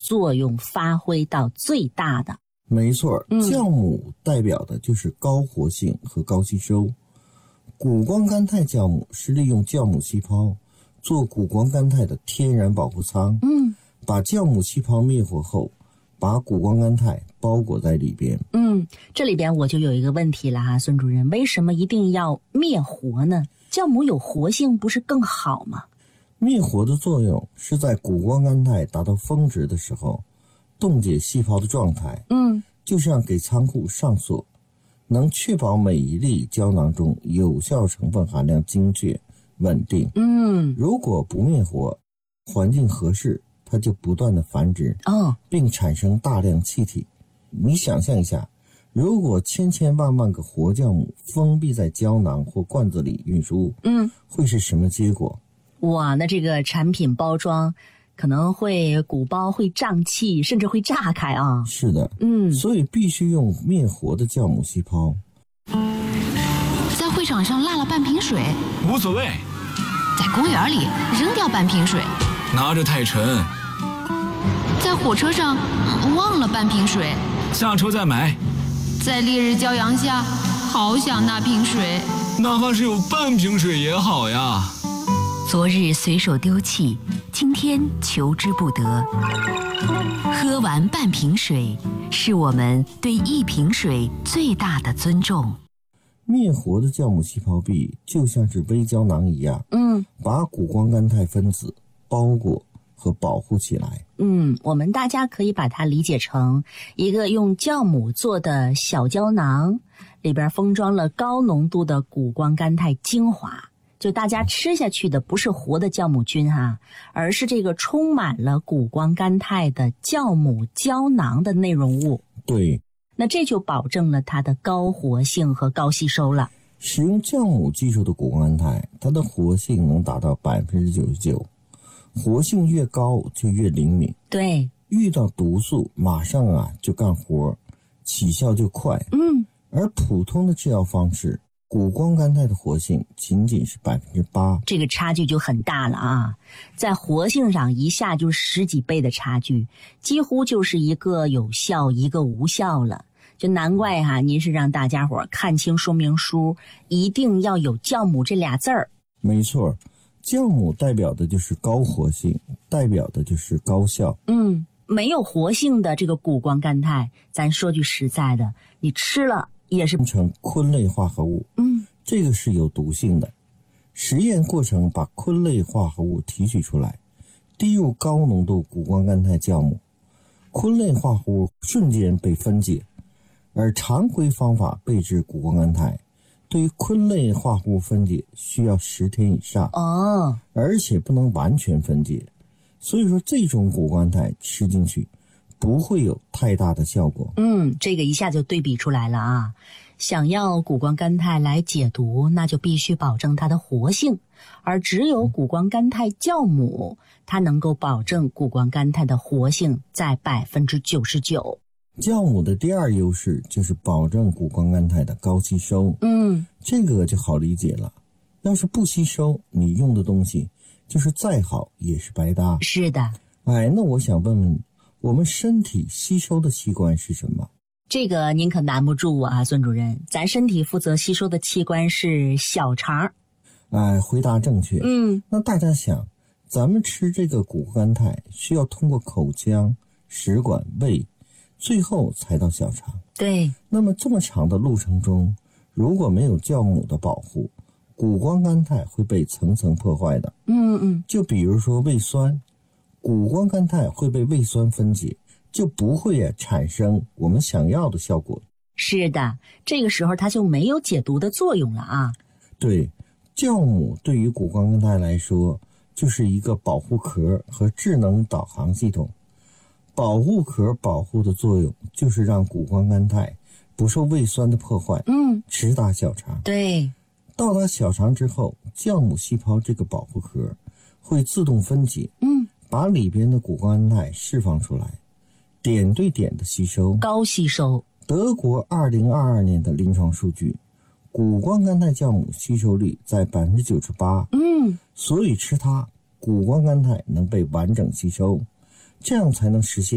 作用发挥到最大的。 没错，酵母代表的就是高活性和高吸收。谷胱甘肽酵母是利用酵母细胞做谷胱甘肽的天然保护舱，把酵母细胞灭活后，把谷胱甘肽包裹在里边。 这里边我就有一个问题了哈，孙主任，为什么一定要灭活呢？酵母有活性不是更好吗？ 灭活的作用是在谷胱甘肽达到峰值的时候，冻结细胞的状态，就像给仓库上锁，能确保每一粒胶囊中有效成分含量精确稳定。如果不灭活，环境合适，它就不断的繁殖，并产生大量气体。你想象一下，如果千千万万个活酵母封闭在胶囊或罐子里运输，会是什么结果？ 哇，那这个产品包装可能会鼓包会胀气，甚至会炸开啊！ 是的，所以必须用灭活的酵母细胞。 在会场上落了半瓶水， 无所谓； 在公园里扔掉半瓶水， 拿着太沉； 在火车上忘了半瓶水， 下车再买； 在烈日骄阳下，好想那瓶水， 哪怕是有半瓶水也好呀。 昨日随手丢弃，今天求之不得。喝完半瓶水，是我们对一瓶水最大的尊重。 灭活的酵母细胞壁就像是微胶囊一样，把谷胱甘肽分子包裹和保护起来。 我们大家可以把它理解成一个用酵母做的小胶囊，里边封装了高浓度的谷胱甘肽精华。就大家吃下去的不是活的酵母菌哈，而是这个充满了谷胱甘肽的酵母胶囊的内容物。 对， 那这就保证了它的高活性和高吸收了。 使用酵母技术的谷胱甘肽，它的活性能达到 99%， 活性越高就越灵敏。 对， 遇到毒素马上就干活，起效就快。而普通的制药方式，谷胱甘肽的活性仅仅是 8%， 这个差距就很大了啊！在活性上一下就10几倍的差距，几乎就是一个有效一个无效了。就难怪您是让大家伙看清说明书，一定要有酵母这俩字儿。 没错，酵母代表的就是高活性，代表的就是高效。 没有活性的这个谷胱甘肽，咱说句实在的，你吃了也是成醌类化合物，这个是有毒性的。实验过程把醌类化合物提取出来，滴入高浓度谷胱甘肽酵母，醌类化合物瞬间被分解。而常规方法备制谷胱甘肽，对于醌类化合物分解需要10天以上，而且不能完全分解。所以说这种谷胱甘肽吃进去不会有太大的效果。 这个一下就对比出来了啊！想要谷胱甘肽来解毒，那就必须保证它的活性，而只有谷胱甘肽酵母，它能够保证谷胱甘肽的活性在 99%。 酵母的第二优势就是保证谷胱甘肽的高吸收。这个就好理解了。要是不吸收，你用的东西就是再好也是白搭。 是的。 那我想问问你，我们身体吸收的器官是什么？ 这个您可难不住我啊，孙主任。咱身体负责吸收的器官是小肠。 回答正确。那大家想，咱们吃这个谷胱甘肽需要通过口腔、食管、胃，最后才到小肠。 对。 那么这么长的路程中，如果没有酵母的保护，谷胱甘肽会被层层破坏的。就比如说胃酸，谷胱甘肽会被胃酸分解，就不会产生我们想要的效果。 是的，这个时候它就没有解毒的作用了啊。 对，酵母对于谷胱甘肽来说就是一个保护壳和智能导航系统。保护壳保护的作用就是让谷胱甘肽不受胃酸的破坏，直达小肠。 对， 到达小肠之后，酵母细胞这个保护壳会自动分解，把里边的谷胱甘肽释放出来，点对点的吸收， 高吸收。 德国2022年的临床数据，谷胱甘肽酵母吸收率在 98%，所以吃它，谷胱甘肽能被完整吸收，这样才能实现